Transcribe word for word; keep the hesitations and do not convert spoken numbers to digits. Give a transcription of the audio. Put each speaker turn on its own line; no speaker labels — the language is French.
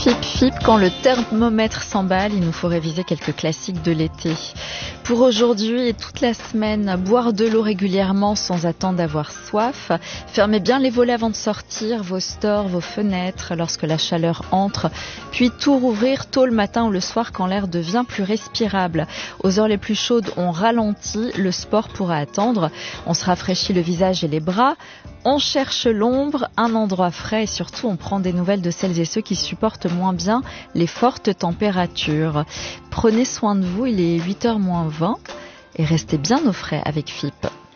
Fip Fip, quand le thermomètre s'emballe, il nous faut réviser quelques classiques de l'été. Pour aujourd'hui et toute la semaine, boire de l'eau régulièrement sans attendre d'avoir soif. Fermez bien les volets avant de sortir, vos stores, vos fenêtres lorsque la chaleur entre. Puis tout rouvrir tôt le matin ou le soir quand l'air devient plus respirable. Aux heures les plus chaudes, on ralentit, le sport pourra attendre. On se rafraîchit le visage et les bras. On cherche l'ombre, un endroit frais et surtout on prend des nouvelles de celles et ceux qui supportent moins bien les fortes températures. Prenez soin de vous, il est huit heures moins vingt et restez bien au frais avec F I P.